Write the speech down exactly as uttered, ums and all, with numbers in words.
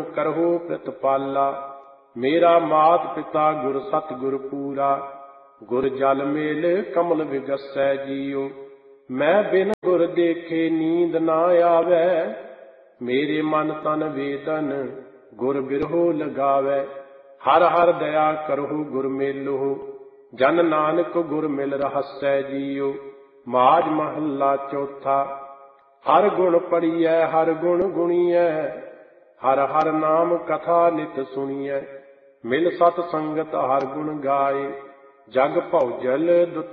ਕਰਹੁ ਪ੍ਰਤਪਾਲਾ। ਮੇਰਾ ਮਾਤ ਪਿਤਾ ਗੁਰ ਸਤ ਗੁਰ ਪੂਰਾ, ਗੁਰ ਜਲ ਮੇਲ ਕਮਲ ਵਿਗਸੈ ਜੀਉ। ਮੈਂ ਬਿਨ ਗੁਰ ਦੇਖੇ ਨੀਂਦ ਨਾ ਆਵੈ, ਮੇਰੇ ਮਨ ਤਨ ਵੇਦਨ ਗੁਰ ਬਿਰਹੋ ਲਗਾਵੈ। ਹਰ ਹਰ ਦਇਆ ਕਰਹੁ ਗੁਰ ਮੇਲਹੁ, ਜਨ ਨਾਨਕ ਗੁਰ ਮਿਲ ਰਹਸੈ ਜੀਉ। ਮਾਝ ਮਹੱਲਾ ਚੌਥਾ। ਹਰ ਗੁਣ ਪੜੀਐ ਹਰ ਗੁਣ ਗੁਣੀਐ, ਹਰ ਹਰ ਨਾਮ ਕਥਾ ਨਿਤ ਸੁਣੀਐ। ਮਿਲ ਸਤ ਸੰਗਤ ਹਰ ਗੁਣ ਗਾਏ, ਜਗ ਭਉ ਜਲ ਦੁਤ